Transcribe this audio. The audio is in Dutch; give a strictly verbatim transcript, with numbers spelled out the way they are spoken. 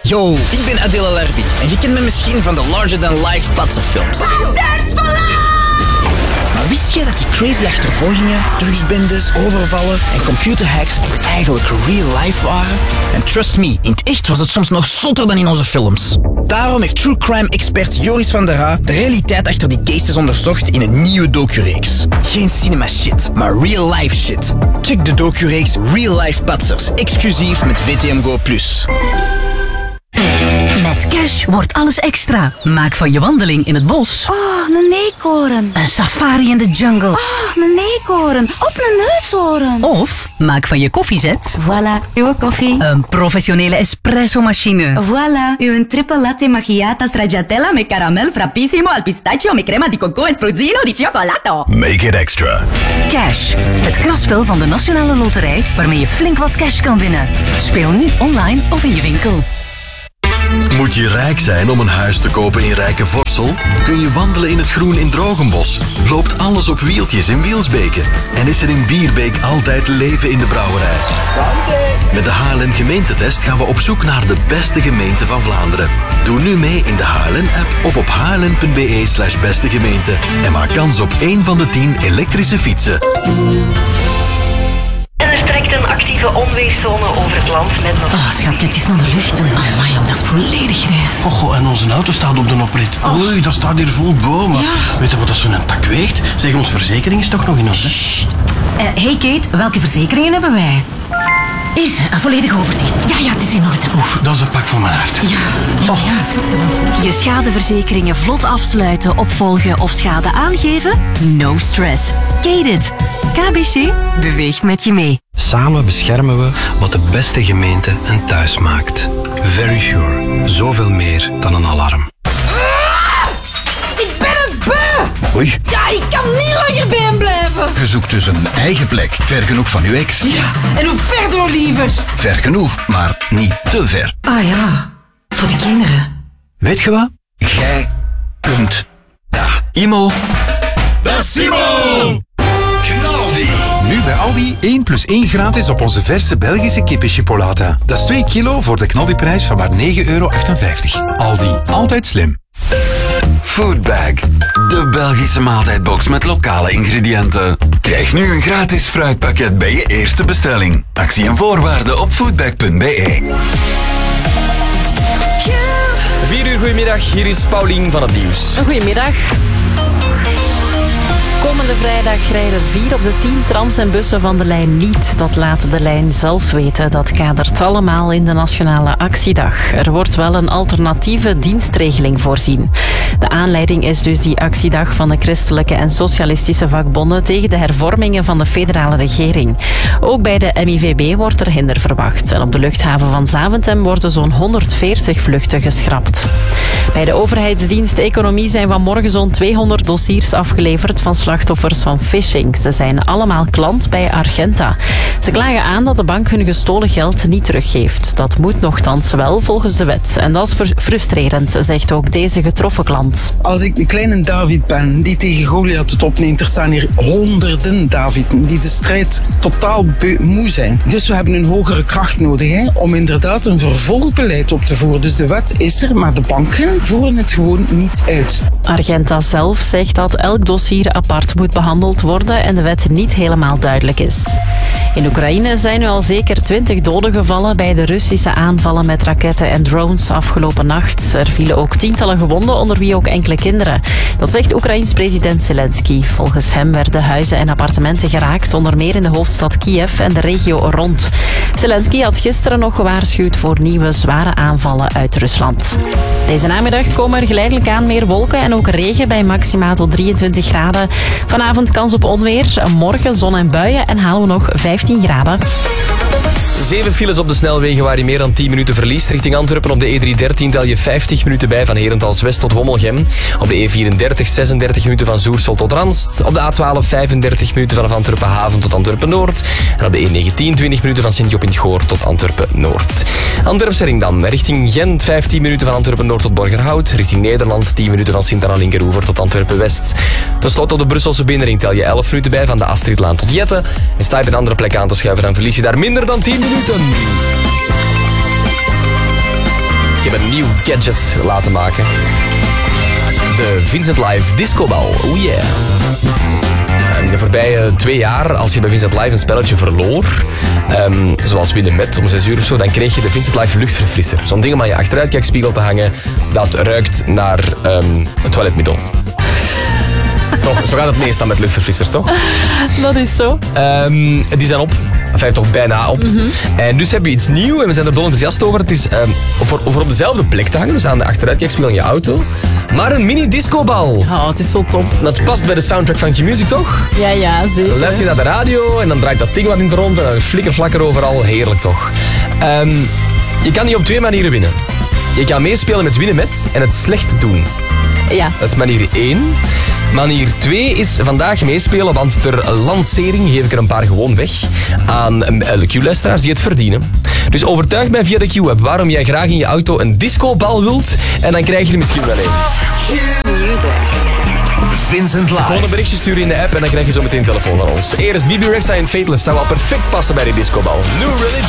Yo, ik ben Adel Alarbi en je kent me misschien van de larger-than-life Patserfilms. Patsers for life! Maar wist jij dat die crazy achtervolgingen, drugsbendes, overvallen en computerhacks eigenlijk real life waren? En trust me, in het echt was het soms nog zotter dan in onze films. Daarom heeft true crime expert Joris van der Raa de realiteit achter die cases onderzocht in een nieuwe docureeks. Geen cinema shit, maar real life shit. Check de docureeks Real Life Patsers, exclusief met V T M Go plus. Met Cash wordt alles extra. Maak van je wandeling in het bos Oh, een eekhoorn. een safari in de jungle. Oh, een eekhoorn. Op een neushoorn. Of maak van je koffiezet Voilà, uw koffie. een professionele espresso-machine. Voilà, uw triple latte macchiata stracciatella met caramel frappissimo al pistachio met crema di coco en spruzzino di cioccolato. Make it extra. Cash, het kraspel van de Nationale Loterij waarmee je flink wat cash kan winnen. Speel nu online of in je winkel. Moet je rijk zijn om een huis te kopen in Rijke Vorsel? Kun je wandelen in het groen in Drogenbos? Loopt alles op wieltjes in Wielsbeke? En is er in Bierbeek altijd leven in de brouwerij? Met de H L N gemeentetest gaan we op zoek naar de beste gemeente van Vlaanderen. Doe nu mee in de H L N-app of op hln.be slash beste gemeente. En maak kans op één van de tien elektrische fietsen. En er trekt een actieve onweerszone over het land met nog... Oh, schat, kijk eens naar de lucht. Amai, jong, dat is volledig grijs. Oh, en onze auto staat op de oprit. Oei, dat staat hier vol bomen. Ja. Weet je wat dat zo'n tak weegt? Zeg, onze verzekering is toch nog in orde? Uh, hey Kate, welke verzekeringen hebben wij? Eerst, een volledig overzicht. Ja, ja, het is in orde. Oef, dat is een pak van mijn hart. Ja, ja, ja, schat. Je schadeverzekeringen vlot afsluiten, opvolgen of schade aangeven? No stress. Gated. K B C beweegt met je mee. Samen beschermen we wat de beste gemeente een thuis maakt. Very Sure. Zoveel meer dan een alarm. Ik ben het beu! Oei, Ja, ik kan niet langer bij hem blijven. je zoekt dus een eigen plek. Ver genoeg van uw ex. Ja, en hoe ver door, lievers? Ver genoeg, maar niet te ver. Ah ja, voor de kinderen. Weet je wat? Jij kunt dat. Imo. Dat is Imo! Nu bij Aldi één plus één gratis op onze verse Belgische kippenchipolata. Dat is twee kilo voor de knaldiprijs van maar negen euro achtenvijftig. Aldi, altijd slim. Foodbag, de Belgische maaltijdbox met lokale ingrediënten. Krijg nu een gratis fruitpakket bij je eerste bestelling. Actie en voorwaarden op foodbag punt b e. vier uur, goedemiddag. Hier is Paulien van het Nieuws. Goedemiddag. Komende vrijdag rijden vier op de tien trams en bussen van de lijn niet. Dat laat de lijn zelf weten. Dat kadert allemaal in de Nationale Actiedag. Er wordt wel een alternatieve dienstregeling voorzien. De aanleiding is dus die actiedag van de christelijke en socialistische vakbonden tegen de hervormingen van de federale regering. Ook bij de M I V B wordt er hinder verwacht. En op de luchthaven van Zaventem worden zo'n honderdveertig vluchten geschrapt. Bij de overheidsdienst Economie zijn vanmorgen zo'n tweehonderd dossiers afgeleverd van slachtoffers van phishing. Ze zijn allemaal klant bij Argenta. Ze klagen aan dat de bank hun gestolen geld niet teruggeeft. Dat moet nochtans wel volgens de wet. En dat is frustrerend, zegt ook deze getroffen klant. Als ik een kleine David ben die tegen Goliath het opneemt, er staan hier honderden David die de strijd totaal moe zijn. Dus we hebben een hogere kracht nodig hè, om inderdaad een vervolgbeleid op te voeren. Dus de wet is er, maar de banken voeren het gewoon niet uit. Argenta zelf zegt dat elk dossier apart moet behandeld worden en de wet niet helemaal duidelijk is. In Oekraïne zijn nu al zeker twintig doden gevallen bij de Russische aanvallen met raketten en drones afgelopen nacht. Er vielen ook tientallen gewonden, onder wie ook enkele kinderen. Dat zegt Oekraïns president Zelensky. Volgens hem werden huizen en appartementen geraakt, onder meer in de hoofdstad Kiev en de regio rond. Zelensky had gisteren nog gewaarschuwd voor nieuwe zware aanvallen uit Rusland. Deze namiddag komen er geleidelijk aan meer wolken en ook regen bij maximaal tot drieëntwintig graden. Vanavond kans op onweer, morgen zon en buien en halen we nog vijftien graden. Zeven files op de snelwegen waar je meer dan tien minuten verliest. Richting Antwerpen op de E driehonderddertien tel je vijftig minuten bij van Herentals West tot Wommelgem. Op de E vierendertig zesendertig minuten van Zoersel tot Ranst. Op de A twaalf vijfendertig minuten vanaf Antwerpen Haven tot Antwerpen Noord. En op de E negentien twintig minuten van Sint-Job in het Goor tot Antwerpen Noord. Antwerpse ring dan. Richting Gent vijftien minuten van Antwerpen Noord tot Borgerhout. Richting Nederland tien minuten van Sint-Anna-Linkeroever tot Antwerpen West. Ten slotte op de Brusselse binnenring tel je elf minuten bij van de Astridlaan tot Jette. En sta je bij een andere plek aan te schuiven, dan verlies je daar minder dan tien minuten. Ik heb een nieuw gadget laten maken. De Vincent Live Discobal. Oh yeah. En de voorbije twee jaar, als je bij Vincent Live een spelletje verloor, um, zoals winnen met om zes uur of zo, dan kreeg je de Vincent Live luchtverfrisser. Zo'n ding om aan je achteruitkijkspiegel te hangen, dat ruikt naar um, een toiletmiddel. Toch, zo gaat het meestal met luchtverfrissers, toch? Dat is zo. Um, die zijn op. Enfin, toch bijna op. Mm-hmm. En dus hebben we iets nieuws en we zijn er dol enthousiast over. Het is um, voor, voor op dezelfde plek te hangen, dus aan de achteruitkijkspiegel in je auto. Maar een mini-discobal. Oh, het is zo top. Dat past bij de soundtrack van Q-Music, toch? Ja, ja, zeker. Dan luister je naar de radio en dan draait dat ding wat in het rond en dan flikker vlakker overal. Heerlijk, toch? Um, je kan die op twee manieren winnen. Je kan meespelen met winnen met en het slecht doen. Ja. Dat is manier één. Manier twee is vandaag meespelen, want ter lancering geef ik er een paar gewoon weg aan de Q-luisteraars die het verdienen. Dus overtuig mij via de Q-app waarom jij graag in je auto een discobal wilt en dan krijg je er misschien wel een. Vincent Live. Gewoon een berichtje sturen in de app en dan krijg je zo meteen een telefoon van ons. Eerst B B Rexha en Fateless zou wel perfect passen bij die discobal. New Religion.